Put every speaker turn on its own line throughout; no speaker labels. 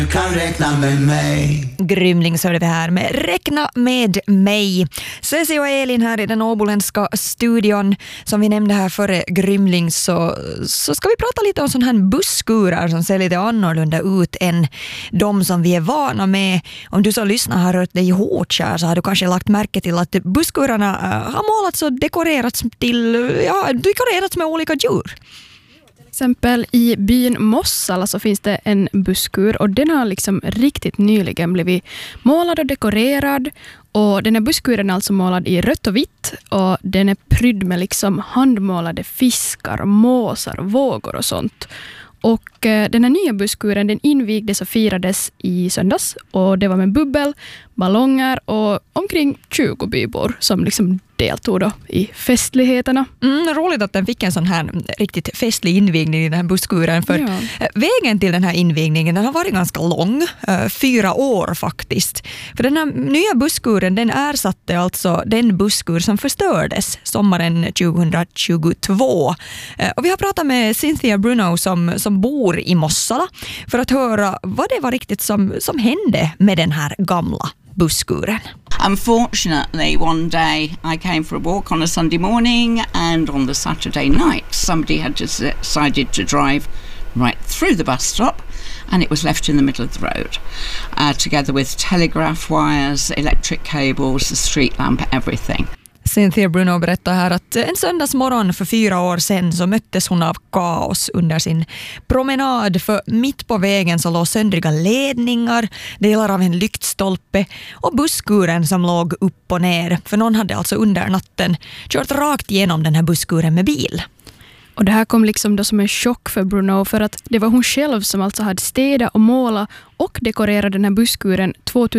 Du kan räkna med mig.
Grymling så är det här med Räkna med mig. Ceci och Elin här i den åboländska studion. Som vi nämnde här före Grymling så ska vi prata lite om sån här busskurer som ser lite annorlunda ut än de som vi är vana med. Om du som lyssnar har rört dig i Hårdskär så har du kanske lagt märke till att busskurarna har målats och dekorerats med olika djur.
Till exempel i byn Mossala så finns det en busskur och den har liksom riktigt nyligen blivit målad och dekorerad, och den här busskuren är alltså målad i rött och vitt och den är prydd med liksom handmålade fiskar, måsar, vågor och sånt. Och den här nya busskuren den invigdes och firades i söndags, och det var med bubbel, ballonger och omkring 20 bybor som liksom deltog då i festligheterna.
Roligt att den fick en sån här riktigt festlig invigning i den här busskuren, för vägen till den här invigningen den har varit ganska lång, 4 år faktiskt. För den här nya busskuren den ersatte alltså den busskur som förstördes sommaren 2022. Och vi har pratat med Cynthia Bruno som bor i Mossala för att höra vad det var riktigt som hände med den här gamla busskuren.
Unfortunately, one day I came for a walk on a Sunday morning, and on the Saturday night somebody had decided to drive right through the bus stop, and it was left in the middle of the road, together with telegraph wires, electric cables, the street lamp, everything.
Cynthia Bruno berättar här att en söndagsmorgon för 4 år sedan så möttes hon av kaos under sin promenad, för mitt på vägen så låg söndriga ledningar, delar av en lyktstolpe och busskuren som låg upp och ner, för någon hade alltså under natten kört rakt igenom den här busskuren med bil.
Och det här kom liksom då som en chock för Bruno, för att det var hon själv som alltså hade städat och målat och dekorerat den här busskuren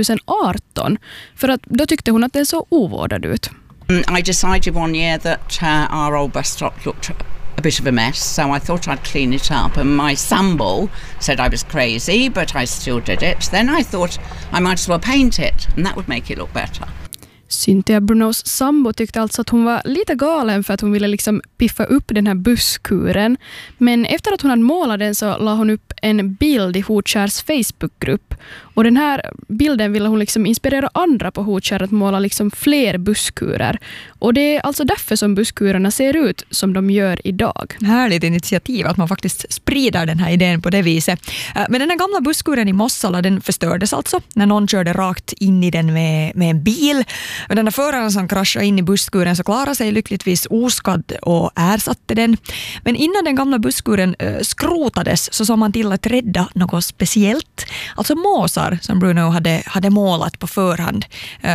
2018, för att då tyckte hon att den såg ovårdad ut.
I decided one year that our old bus stop looked a bit of a mess, so I thought I'd clean it up, and my sambo said I was crazy, but I still did it. Then I thought I might as well paint it, and that would make it look better.
Cynthia Brunos sambo tyckte alltså att hon var lite galen för att hon ville liksom piffa upp den här busskuren. Men efter att hon hade målat den så la hon upp en bild i Hårdskärs Facebookgrupp. Och den här bilden ville hon liksom inspirera andra på Hårdskär att måla liksom fler busskurer. Och det är alltså därför som busskurerna ser ut som de gör idag.
Härligt initiativ att man faktiskt sprider den här idén på det viset. Men den här gamla busskuren i Mossala den förstördes alltså när någon körde rakt in i den med en bil. Och den här föraren som kraschade in i busskuren så klarade sig lyckligtvis oskadd och ersatte den. Men innan den gamla busskuren skrotades så sa man till att rädda något speciellt. Alltså måsar som Bruno hade målat på förhand.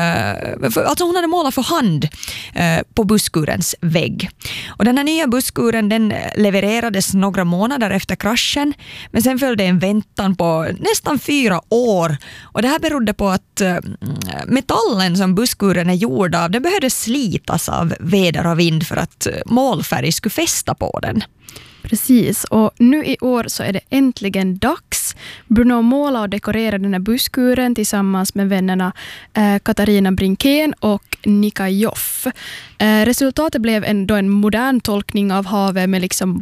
Alltså hon hade målat för hand på busskurens vägg. Och den här nya busskuren den levererades några månader efter kraschen, men sen följde en väntan på nästan 4 år. Och det här berodde på att metallen som busskuren är gjord av den behövde slitas av väder och vind för att målfärg skulle fästa på den.
Precis, och nu i år så är det äntligen dags. Bruno målar och dekorerar den här busskuren tillsammans med vännerna Katarina Brinkén och Nika Joff. Resultatet blev en modern tolkning av havet med liksom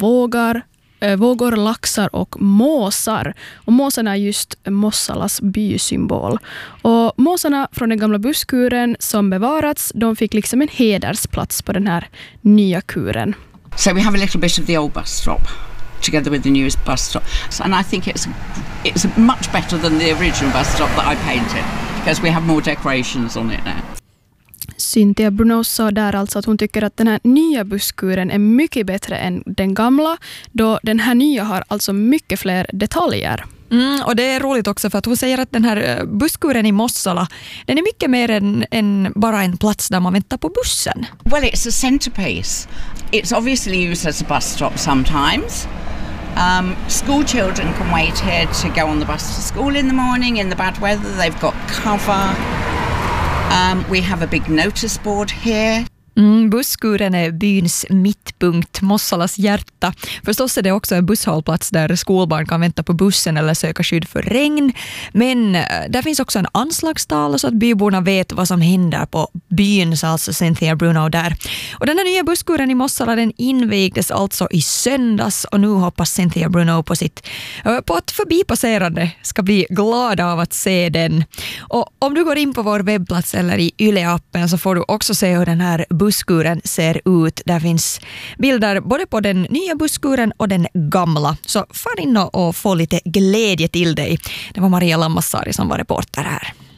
vågor, laxar och måsar. Och måsarna är just Mossalas bysymbol. Och måsarna från den gamla busskuren som bevarats, de fick liksom en hedersplats på den här nya kuren.
So we have a little bit of the old bus stop together with the newest bus stop. And I think it's much better than the original bus stop that I painted, because we have more decorations on it now.
Cynthia Bruno sa där alltså att hon tycker att den här nya busskuren är mycket bättre än den gamla, då den här nya har alltså mycket fler detaljer.
Och det är roligt också för att hon säger att den här busskuren i Mossala den är mycket mer än bara en plats där man väntar på bussen.
Well, it's a centerpiece. It's obviously used as a bus stop sometimes. School children can wait here to go on the bus to school in the morning in the bad weather. They've got cover. We have a big notice board here.
Busskuren är byns mittpunkt, Mossalas hjärta. Förstås är det också en busshållplats där skolbarn kan vänta på bussen eller söka skydd för regn. Men där finns också en anslagstavla så att byborna vet vad som händer på byn, sa alltså Cynthia Bruno där. Och den här nya busskuren i Mossala, den invigdes alltså i söndags och nu hoppas Cynthia Bruno på att förbipasserande ska bli glada av att se den. Och om du går in på vår webbplats eller i Yle-appen så får du också se hur den här busskuren ser ut. Där finns bilder både på den nya busskuren och den gamla. Så far in och få lite glädje till dig. Det var Maria Lammassari som var reporter här.